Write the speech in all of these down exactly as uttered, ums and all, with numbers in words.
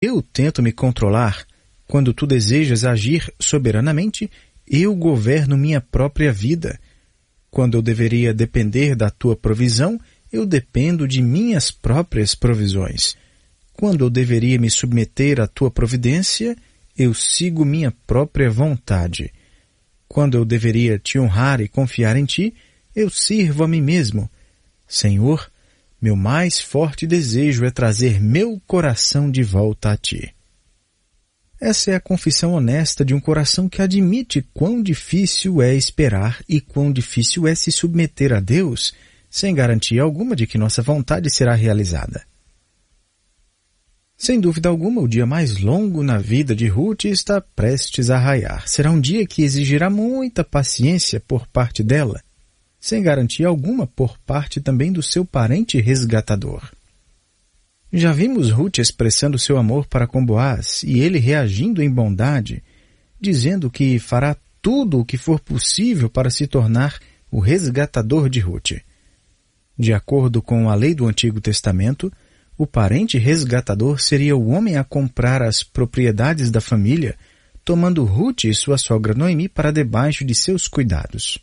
eu tento me controlar. Quando tu desejas agir soberanamente, eu governo minha própria vida. Quando eu deveria depender da tua provisão, eu dependo de minhas próprias provisões. Quando eu deveria me submeter à tua providência, eu sigo minha própria vontade. Quando eu deveria te honrar e confiar em ti, eu sirvo a mim mesmo. Senhor, meu mais forte desejo é trazer meu coração de volta a ti. Essa é a confissão honesta de um coração que admite quão difícil é esperar e quão difícil é se submeter a Deus, sem garantia alguma de que nossa vontade será realizada. Sem dúvida alguma, o dia mais longo na vida de Ruth está prestes a raiar. Será um dia que exigirá muita paciência por parte dela, sem garantia alguma por parte também do seu parente resgatador. Já vimos Ruth expressando seu amor para com Boaz e ele reagindo em bondade, dizendo que fará tudo o que for possível para se tornar o resgatador de Ruth. De acordo com a lei do Antigo Testamento, o parente resgatador seria o homem a comprar as propriedades da família, tomando Ruth e sua sogra Noemi para debaixo de seus cuidados.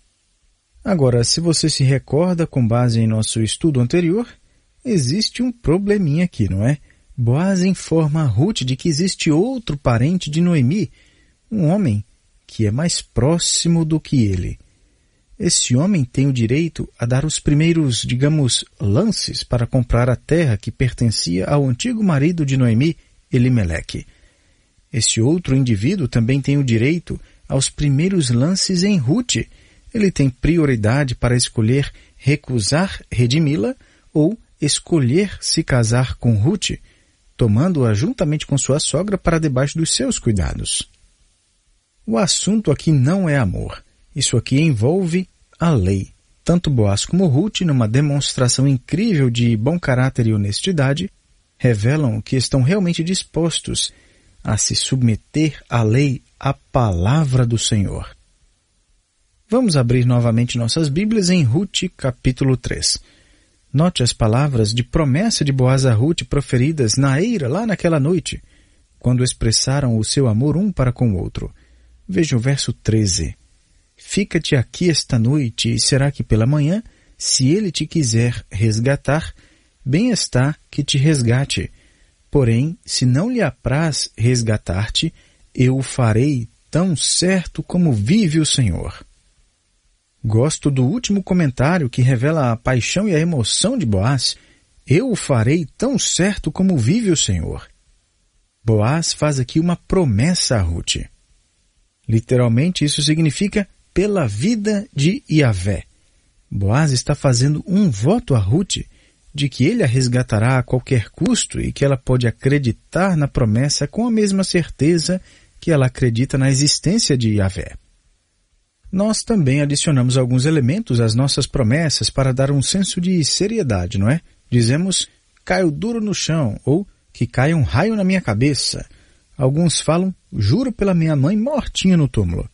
Agora, se você se recorda com base em nosso estudo anterior, existe um probleminha aqui, não é? Boaz informa a Ruth de que existe outro parente de Noemi, um homem que é mais próximo do que ele. Esse homem tem o direito a dar os primeiros, digamos, lances para comprar a terra que pertencia ao antigo marido de Noemi, Elimeleque. Esse outro indivíduo também tem o direito aos primeiros lances em Ruth. Ele tem prioridade para escolher recusar redimi-la ou escolher se casar com Ruth, tomando-a juntamente com sua sogra para debaixo dos seus cuidados. O assunto aqui não é amor. Isso aqui envolve a lei. Tanto Boaz como Ruth, numa demonstração incrível de bom caráter e honestidade, revelam que estão realmente dispostos a se submeter à lei, à palavra do Senhor. Vamos abrir novamente nossas Bíblias em Ruth, capítulo três. Note as palavras de promessa de Boaz a Ruth proferidas na eira lá naquela noite, quando expressaram o seu amor um para com o outro. Veja o verso treze. Fica-te aqui esta noite, e será que pela manhã, se ele te quiser resgatar, bem está que te resgate. Porém, se não lhe apraz resgatar-te, eu o farei tão certo como vive o Senhor. Gosto do último comentário que revela a paixão e a emoção de Boaz. Eu o farei tão certo como vive o Senhor. Boaz faz aqui uma promessa a Ruth. Literalmente isso significa pela vida de Yahvé. Boaz está fazendo um voto a Ruth de que ele a resgatará a qualquer custo e que ela pode acreditar na promessa com a mesma certeza que ela acredita na existência de Yahvé. Nós também adicionamos alguns elementos às nossas promessas para dar um senso de seriedade, não é? Dizemos, caio duro no chão, ou que caia um raio na minha cabeça. Alguns falam, juro pela minha mãe mortinha no túmulo.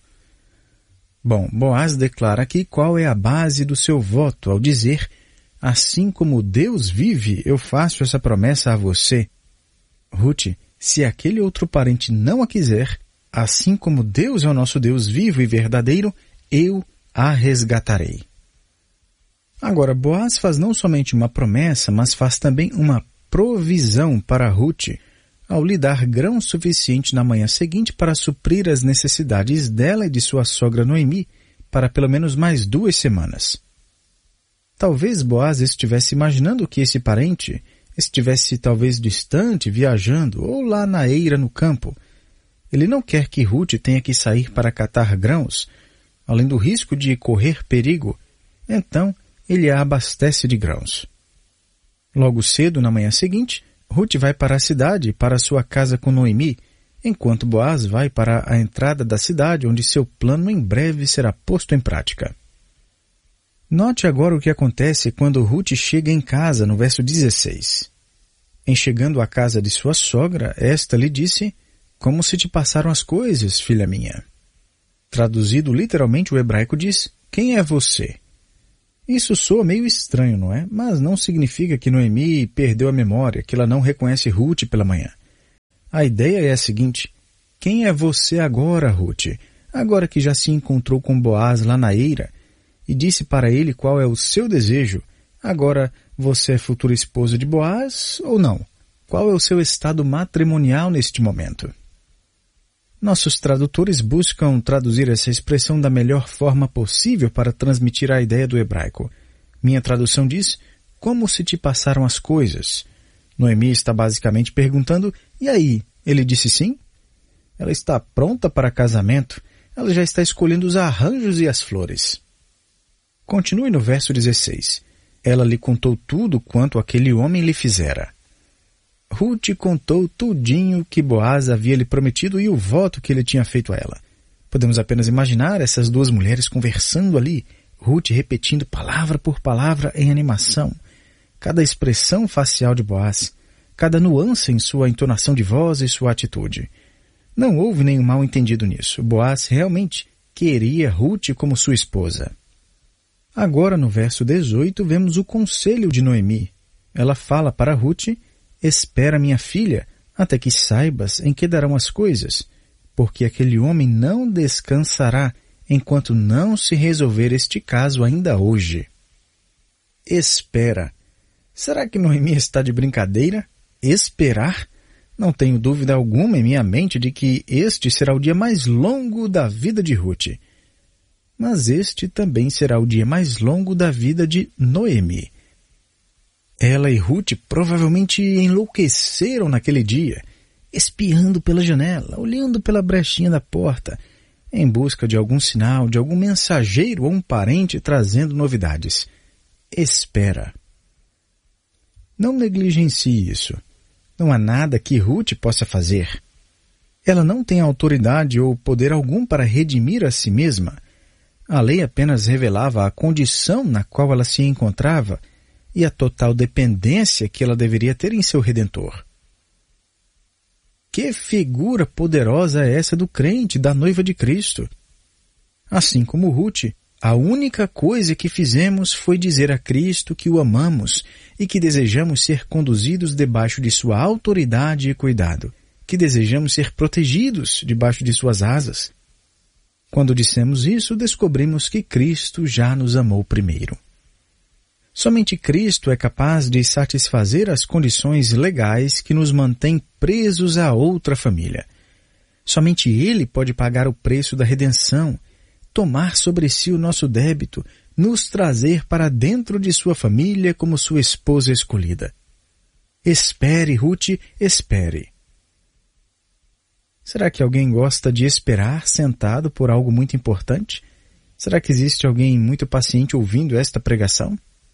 Bom, Boaz declara aqui qual é a base do seu voto ao dizer, assim como Deus vive, eu faço essa promessa a você. Ruth, se aquele outro parente não a quiser, assim como Deus é o nosso Deus vivo e verdadeiro, eu a resgatarei. Agora, Boaz faz não somente uma promessa, mas faz também uma provisão para Ruth, ao lhe dar grão suficiente na manhã seguinte para suprir as necessidades dela e de sua sogra Noemi para pelo menos mais duas semanas. Talvez Boaz estivesse imaginando que esse parente estivesse talvez distante, viajando, ou lá na eira no campo. Ele não quer que Ruth tenha que sair para catar grãos, além do risco de correr perigo, então ele a abastece de grãos. Logo cedo, na manhã seguinte, Ruth vai para a cidade, para sua casa com Noemi, enquanto Boaz vai para a entrada da cidade, onde seu plano em breve será posto em prática. Note agora o que acontece quando Ruth chega em casa, no verso dezesseis. Em chegando à casa de sua sogra, esta lhe disse, como se te passaram as coisas, filha minha? Traduzido literalmente, o hebraico diz, quem é você? Isso soa meio estranho, não é? Mas não significa que Noemi perdeu a memória, que ela não reconhece Ruth pela manhã. A ideia é a seguinte: quem é você agora, Ruth? Agora que já se encontrou com Boaz lá na eira e disse para ele qual é o seu desejo, agora você é futura esposa de Boaz ou não? Qual é o seu estado matrimonial neste momento? Nossos tradutores buscam traduzir essa expressão da melhor forma possível para transmitir a ideia do hebraico. Minha tradução diz: como se te passaram as coisas? Noemi está basicamente perguntando: e aí, ele disse sim? Ela está pronta para casamento. Ela já está escolhendo os arranjos e as flores. Continue no verso dezesseis. Ela lhe contou tudo quanto aquele homem lhe fizera. Ruth contou tudinho que Boaz havia lhe prometido e o voto que ele tinha feito a ela. Podemos apenas imaginar essas duas mulheres conversando ali, Ruth repetindo palavra por palavra em animação, cada expressão facial de Boaz, cada nuance em sua entonação de voz e sua atitude. Não houve nenhum mal-entendido nisso. Boaz realmente queria Ruth como sua esposa. Agora, no verso dezoito, vemos o conselho de Noemi. Ela fala para Ruth: espera, minha filha, até que saibas em que darão as coisas, porque aquele homem não descansará enquanto não se resolver este caso ainda hoje. Espera. Será que Noemi está de brincadeira? Esperar? Não tenho dúvida alguma em minha mente de que este será o dia mais longo da vida de Ruth. Mas este também será o dia mais longo da vida de Noemi. Ela e Ruth provavelmente enlouqueceram naquele dia, espiando pela janela, olhando pela brechinha da porta, em busca de algum sinal, de algum mensageiro ou um parente trazendo novidades. Espera. Não negligencie isso. Não há nada que Ruth possa fazer. Ela não tem autoridade ou poder algum para redimir a si mesma. A lei apenas revelava a condição na qual ela se encontrava e a total dependência que ela deveria ter em seu Redentor. Que figura poderosa é essa do crente, da noiva de Cristo! Assim como Ruth, a única coisa que fizemos foi dizer a Cristo que o amamos e que desejamos ser conduzidos debaixo de sua autoridade e cuidado, que desejamos ser protegidos debaixo de suas asas. Quando dissemos isso, descobrimos que Cristo já nos amou primeiro. Somente Cristo é capaz de satisfazer as condições legais que nos mantêm presos a outra família. Somente Ele pode pagar o preço da redenção, tomar sobre si o nosso débito, nos trazer para dentro de sua família como sua esposa escolhida. Espere, Ruth, espere. Será que alguém gosta de esperar sentado por algo muito importante? Será que existe alguém muito paciente ouvindo esta pregação?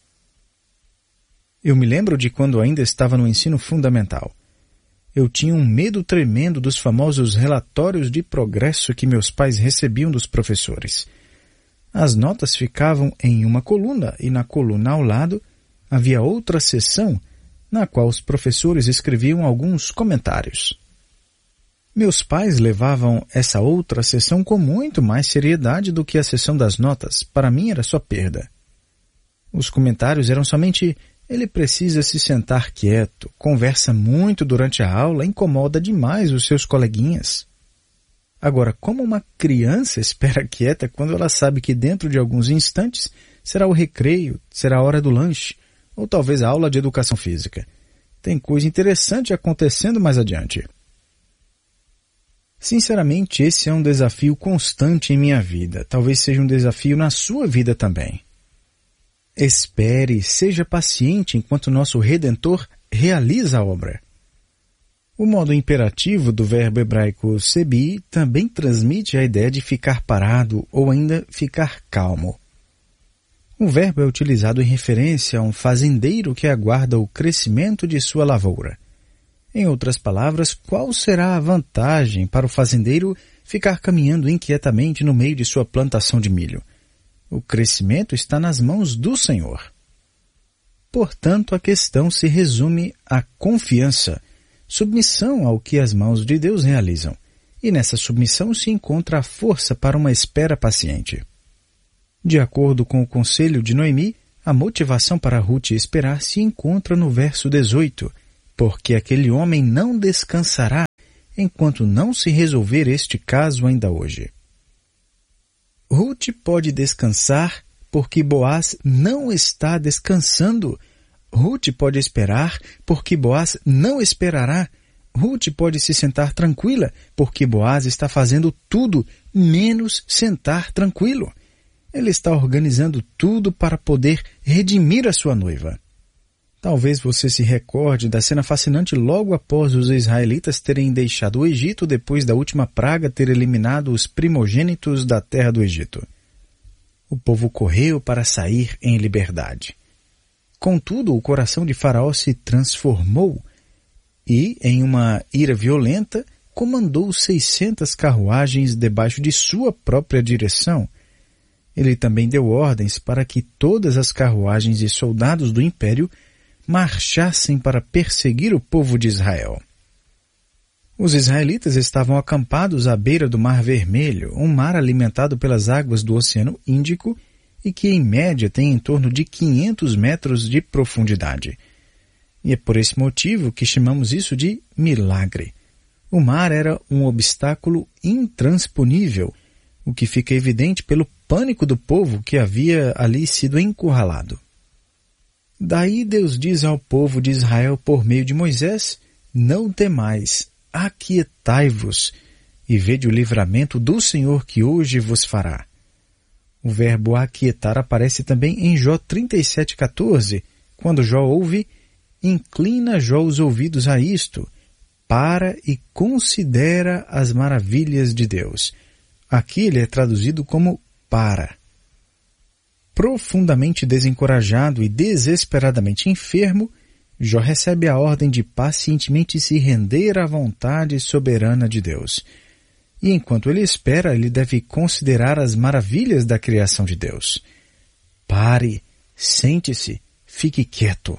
Eu me lembro de quando ainda estava no ensino fundamental. Eu tinha um medo tremendo dos famosos relatórios de progresso que meus pais recebiam dos professores. As notas ficavam em uma coluna e na coluna ao lado havia outra seção na qual os professores escreviam alguns comentários. Meus pais levavam essa outra seção com muito mais seriedade do que a seção das notas. Para mim era só perda. Os comentários eram somente: ele precisa se sentar quieto, conversa muito durante a aula, incomoda demais os seus coleguinhas. Agora, como uma criança espera quieta quando ela sabe que dentro de alguns instantes será o recreio, será a hora do lanche, ou talvez a aula de educação física? Tem coisa interessante acontecendo mais adiante. Sinceramente, esse é um desafio constante em minha vida. Talvez seja um desafio na sua vida também. Espere, seja paciente enquanto nosso Redentor realiza a obra. O modo imperativo do verbo hebraico sebi também transmite a ideia de ficar parado ou ainda ficar calmo. O verbo é utilizado em referência a um fazendeiro que aguarda o crescimento de sua lavoura. Em outras palavras, qual será a vantagem para o fazendeiro ficar caminhando inquietamente no meio de sua plantação de milho? O crescimento está nas mãos do Senhor. Portanto, a questão se resume à confiança, submissão ao que as mãos de Deus realizam. E nessa submissão se encontra a força para uma espera paciente. De acordo com o conselho de Noemi, a motivação para Ruth esperar se encontra no verso dezoito, porque aquele homem não descansará enquanto não se resolver este caso ainda hoje. Ruth pode descansar porque Boaz não está descansando. Ruth pode esperar porque Boaz não esperará. Ruth pode se sentar tranquila porque Boaz está fazendo tudo menos sentar tranquilo. Ele está organizando tudo para poder redimir a sua noiva. Talvez você se recorde da cena fascinante logo após os israelitas terem deixado o Egito depois da última praga ter eliminado os primogênitos da terra do Egito. O povo correu para sair em liberdade. Contudo, o coração de Faraó se transformou e, em uma ira violenta, comandou seiscentas carruagens debaixo de sua própria direção. Ele também deu ordens para que todas as carruagens e soldados do império marchassem para perseguir o povo de Israel. Os israelitas estavam acampados à beira do Mar Vermelho, um mar alimentado pelas águas do Oceano Índico e que, em média, tem em torno de quinhentos metros de profundidade. E é por esse motivo que chamamos isso de milagre. O mar era um obstáculo intransponível, o que fica evidente pelo pânico do povo que havia ali sido encurralado. Daí Deus diz ao povo de Israel por meio de Moisés: não temais, aquietai-vos e vede o livramento do Senhor que hoje vos fará. O verbo aquietar aparece também em Jó trinta e sete, quatorze, quando Jó ouve: inclina Jó os ouvidos a isto, para e considera as maravilhas de Deus. Aqui ele é traduzido como para. Profundamente desencorajado e desesperadamente enfermo, Jó recebe a ordem de pacientemente se render à vontade soberana de Deus. E enquanto ele espera, ele deve considerar as maravilhas da criação de Deus. Pare, sente-se, fique quieto.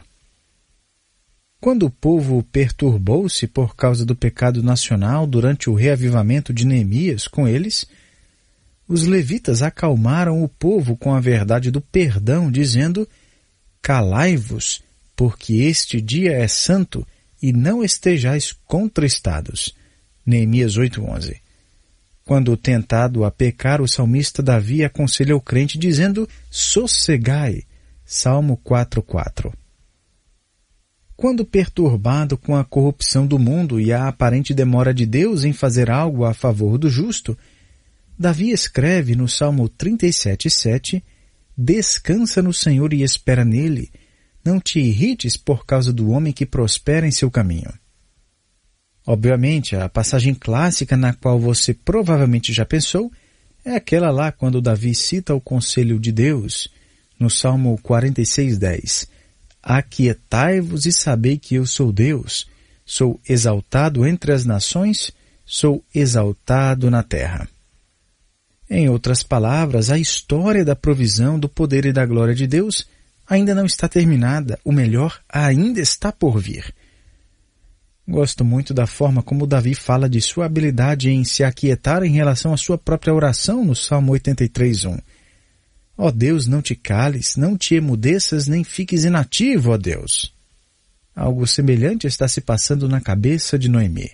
Quando o povo perturbou-se por causa do pecado nacional durante o reavivamento de Neemias com eles, os levitas acalmaram o povo com a verdade do perdão, dizendo: calai-vos, porque este dia é santo, e não estejais contristados. Neemias oito, onze. Quando tentado a pecar, o salmista Davi aconselha o crente dizendo: sossegai. Salmo quatro, quatro. Quando perturbado com a corrupção do mundo e a aparente demora de Deus em fazer algo a favor do justo, Davi escreve no Salmo trinta e sete, sete, descansa no Senhor e espera nele, não te irrites por causa do homem que prospera em seu caminho. Obviamente, a passagem clássica na qual você provavelmente já pensou é aquela lá quando Davi cita o conselho de Deus, no Salmo quarenta e seis, dez. Aquietai-vos e sabei que eu sou Deus, sou exaltado entre as nações, sou exaltado na terra. Em outras palavras, a história da provisão, do poder e da glória de Deus ainda não está terminada, o melhor ainda está por vir. Gosto muito da forma como Davi fala de sua habilidade em se aquietar em relação à sua própria oração no Salmo oitenta e três, um. Ó Deus, não te cales, não te emudeças, nem fiques inativo, ó Deus. Algo semelhante está se passando na cabeça de Noemi.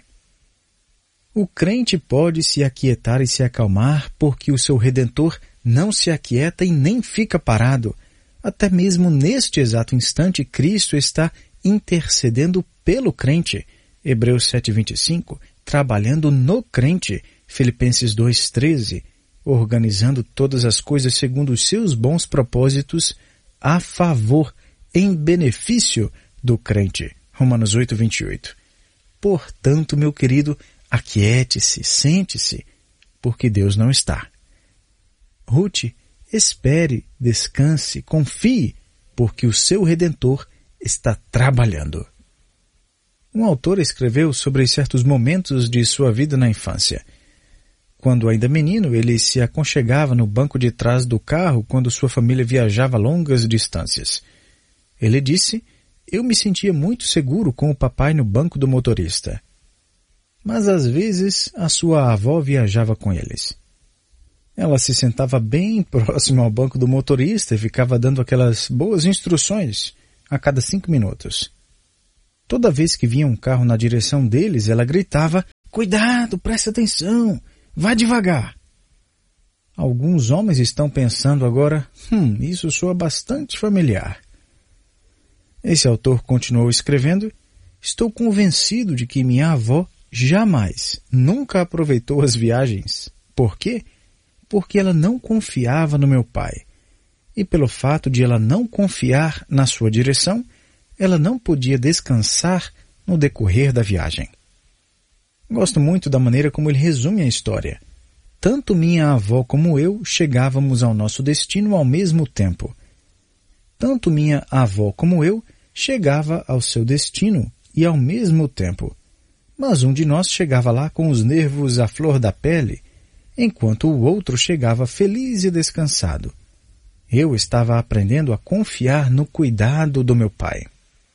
O crente pode se aquietar e se acalmar porque o seu Redentor não se aquieta e nem fica parado. Até mesmo neste exato instante, Cristo está intercedendo pelo crente. Hebreus sete, vinte e cinco, trabalhando no crente. Filipenses dois, treze, organizando todas as coisas segundo os seus bons propósitos a favor, em benefício do crente. Romanos oito, vinte e oito. Portanto, meu querido, aquiete-se, sente-se, porque Deus não está. Ruth, espere, descanse, confie, porque o seu Redentor está trabalhando. Um autor escreveu sobre certos momentos de sua vida na infância. Quando ainda menino, ele se aconchegava no banco de trás do carro quando sua família viajava longas distâncias. Ele disse: eu me sentia muito seguro com o papai no banco do motorista. Mas às vezes a sua avó viajava com eles. Ela se sentava bem próximo ao banco do motorista e ficava dando aquelas boas instruções a cada cinco minutos. Toda vez que vinha um carro na direção deles, ela gritava: Cuidado, preste atenção, vá devagar. Alguns homens estão pensando agora, hum, isso soa bastante familiar. Esse autor continuou escrevendo, estou convencido de que minha avó jamais, nunca aproveitou as viagens. Por quê? Porque ela não confiava no meu pai. E pelo fato de ela não confiar na sua direção, ela não podia descansar no decorrer da viagem. Gosto muito da maneira como ele resume a história. Tanto minha avó como eu chegávamos ao nosso destino ao mesmo tempo. Tanto minha avó como eu chegava ao seu destino e ao mesmo tempo. Mas um de nós chegava lá com os nervos à flor da pele, enquanto o outro chegava feliz e descansado. Eu estava aprendendo a confiar no cuidado do meu pai.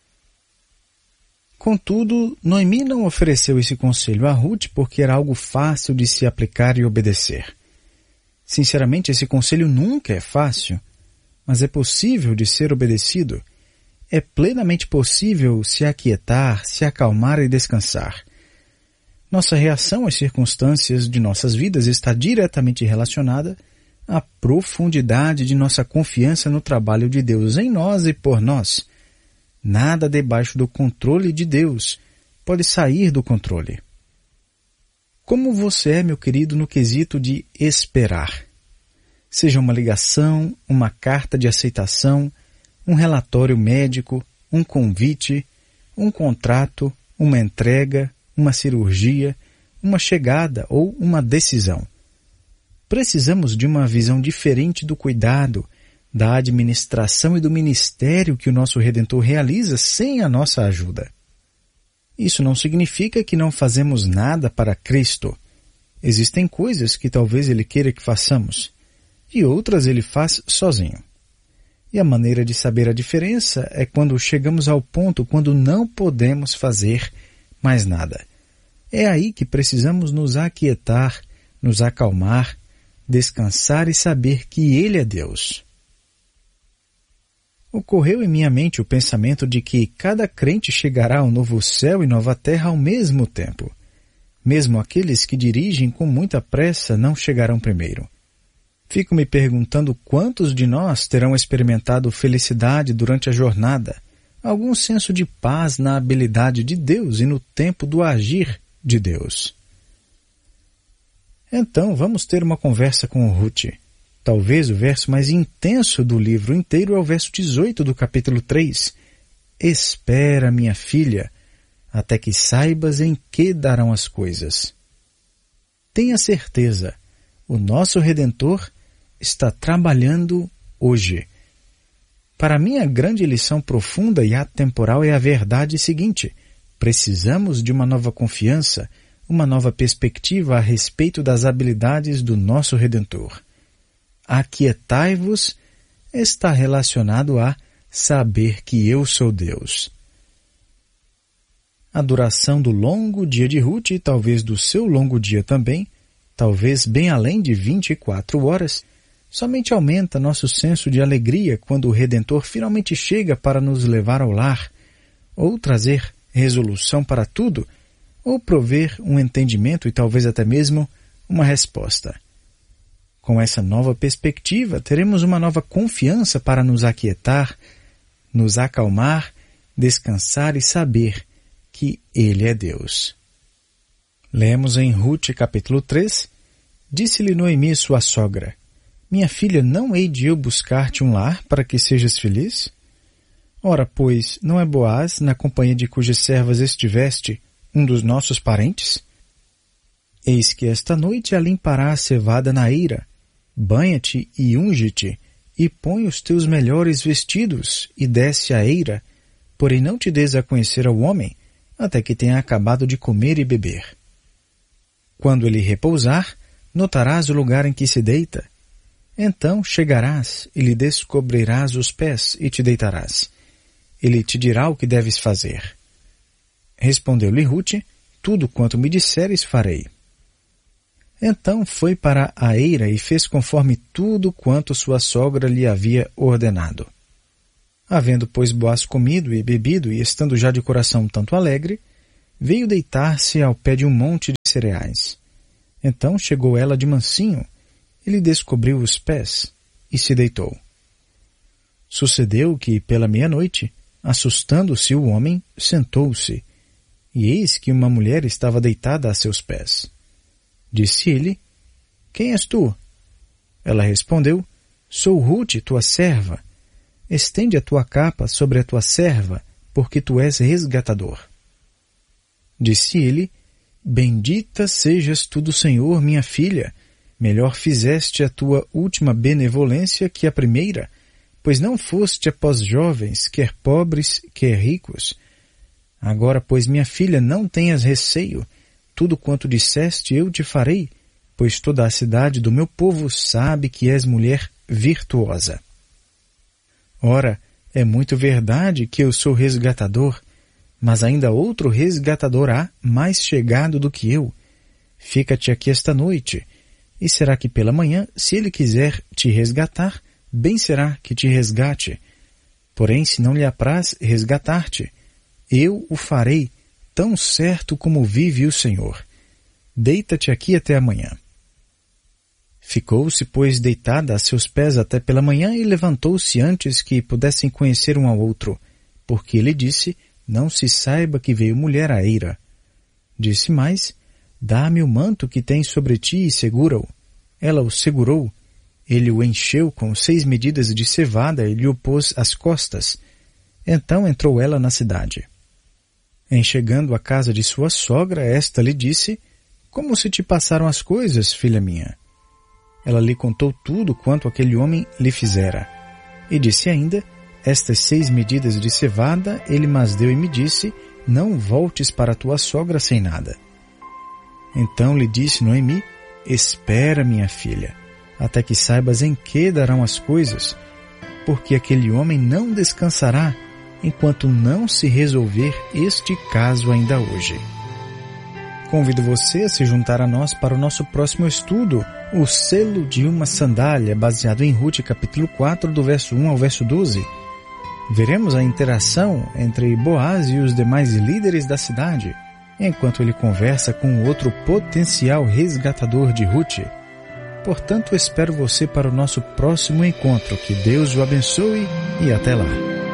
Contudo, Noemi não ofereceu esse conselho a Ruth porque era algo fácil de se aplicar e obedecer. Sinceramente, esse conselho nunca é fácil, mas é possível de ser obedecido. É plenamente possível se aquietar, se acalmar e descansar. Nossa reação às circunstâncias de nossas vidas está diretamente relacionada à profundidade de nossa confiança no trabalho de Deus em nós e por nós. Nada debaixo do controle de Deus pode sair do controle. Como você é, meu querido, no quesito de esperar? Seja uma ligação, uma carta de aceitação, um relatório médico, um convite, um contrato, uma entrega, uma cirurgia, uma chegada ou uma decisão. Precisamos de uma visão diferente do cuidado, da administração e do ministério que o nosso Redentor realiza sem a nossa ajuda. Isso não significa que não fazemos nada para Cristo. Existem coisas que talvez Ele queira que façamos, e outras Ele faz sozinho. E a maneira de saber a diferença é quando chegamos ao ponto quando não podemos fazer mais nada. É aí que precisamos nos aquietar, nos acalmar, descansar e saber que Ele é Deus. Ocorreu em minha mente o pensamento de que cada crente chegará ao novo céu e nova terra ao mesmo tempo. Mesmo aqueles que dirigem com muita pressa não chegarão primeiro. Fico me perguntando quantos de nós terão experimentado felicidade durante a jornada, algum senso de paz na habilidade de Deus e no tempo do agir de Deus. Então, vamos ter uma conversa com Ruth. Talvez o verso mais intenso do livro inteiro é o verso dezoito do capítulo três. Espera, minha filha, até que saibas em que darão as coisas. Tenha certeza, o nosso Redentor está trabalhando hoje. Para mim, a grande lição profunda e atemporal é a verdade seguinte: precisamos de uma nova confiança, uma nova perspectiva a respeito das habilidades do nosso Redentor. Aquietai-vos está relacionado a saber que eu sou Deus. A duração do longo dia de Ruth e talvez do seu longo dia também, talvez bem além de vinte e quatro horas, somente aumenta nosso senso de alegria quando o Redentor finalmente chega para nos levar ao lar, ou trazer resolução para tudo, ou prover um entendimento e talvez até mesmo uma resposta. Com essa nova perspectiva, teremos uma nova confiança para nos aquietar, nos acalmar, descansar e saber que Ele é Deus. Lemos em Ruth capítulo três, disse-lhe Noemi sua sogra, minha filha, não hei de eu buscar-te um lar para que sejas feliz? Ora, pois, não é Boaz, na companhia de cujas servas estiveste, um dos nossos parentes? Eis que esta noite a limpará a cevada na eira, banha-te e unge-te, e põe os teus melhores vestidos, e desce a eira, porém não te des a conhecer ao homem, até que tenha acabado de comer e beber. Quando ele repousar, notarás o lugar em que se deita. Então chegarás e lhe descobrirás os pés e te deitarás. Ele te dirá o que deves fazer. Respondeu-lhe Ruth, tudo quanto me disseres farei. Então foi para a eira e fez conforme tudo quanto sua sogra lhe havia ordenado. Havendo, pois, Boaz comido e bebido, e estando já de coração tanto alegre, veio deitar-se ao pé de um monte de cereais. Então chegou ela de mansinho, ele descobriu os pés e se deitou. Sucedeu que, pela meia-noite, assustando-se o homem, sentou-se, e eis que uma mulher estava deitada a seus pés. Disse ele: Quem és tu? Ela respondeu: Sou Rute, tua serva. Estende a tua capa sobre a tua serva, porque tu és resgatador. Disse ele: Bendita sejas tu do Senhor, minha filha. Melhor fizeste a tua última benevolência que a primeira, pois não foste após jovens, quer pobres, quer ricos. Agora, pois, minha filha, não tenhas receio. Tudo quanto disseste eu te farei, pois toda a cidade do meu povo sabe que és mulher virtuosa. Ora, é muito verdade que eu sou resgatador, mas ainda outro resgatador há, mais chegado do que eu. Fica-te aqui esta noite, e será que pela manhã, se ele quiser te resgatar, bem será que te resgate. Porém, se não lhe apraz resgatar-te, eu o farei, tão certo como vive o Senhor. Deita-te aqui até amanhã. Ficou-se, pois, deitada a seus pés até pela manhã e levantou-se antes que pudessem conhecer um ao outro, porque ele disse: Não se saiba que veio mulher à eira. Disse mais: Dá-me o manto que tens sobre ti e segura-o. Ela o segurou. Ele o encheu com seis medidas de cevada e lhe o pôs às costas. Então entrou ela na cidade. Em chegando à casa de sua sogra, esta lhe disse: Como se te passaram as coisas, filha minha? Ela lhe contou tudo quanto aquele homem lhe fizera. E disse ainda: Estas seis medidas de cevada ele mas deu e me disse: Não voltes para tua sogra sem nada. Então lhe disse Noemi: Espera, minha filha, até que saibas em que darão as coisas, porque aquele homem não descansará, enquanto não se resolver este caso ainda hoje. Convido você a se juntar a nós para o nosso próximo estudo, o selo de uma sandália, baseado em Rute capítulo quatro, do verso um ao verso doze. Veremos a interação entre Boaz e os demais líderes da cidade, enquanto ele conversa com outro potencial resgatador de Rute. Portanto, espero você para o nosso próximo encontro. Que Deus o abençoe e até lá.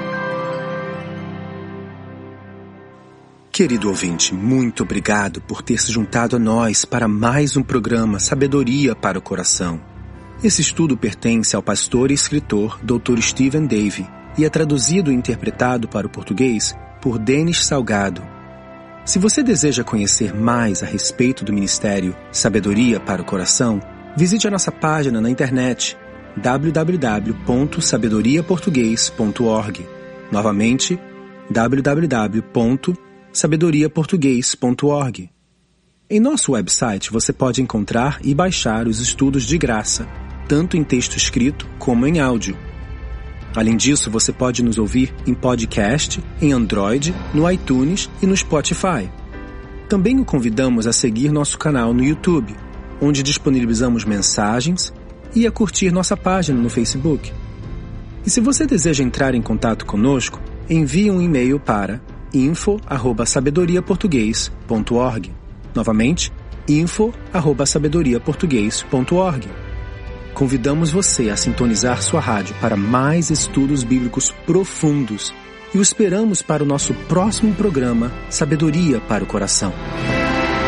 Querido ouvinte, muito obrigado por ter se juntado a nós para mais um programa Sabedoria para o Coração. Esse estudo pertence ao pastor e escritor doutor Stephen Davey e é traduzido e interpretado para o português por Denis Salgado. Se você deseja conhecer mais a respeito do ministério Sabedoria para o Coração, visite a nossa página na internet w w w ponto sabedoria português ponto org. Novamente, w w w ponto sabedoria português ponto org. Em nosso website você pode encontrar e baixar os estudos de graça, tanto em texto escrito como em áudio. Além disso, você pode nos ouvir em podcast, em Android, no iTunes e no Spotify. Também o convidamos a seguir nosso canal no YouTube, onde disponibilizamos mensagens, e a curtir nossa página no Facebook. E se você deseja entrar em contato conosco, envie um e-mail para info arroba sabedoria português ponto org. Novamente, info arroba sabedoria português ponto org. Convidamos você a sintonizar sua rádio para mais estudos bíblicos profundos e o esperamos para o nosso próximo programa Sabedoria para o Coração.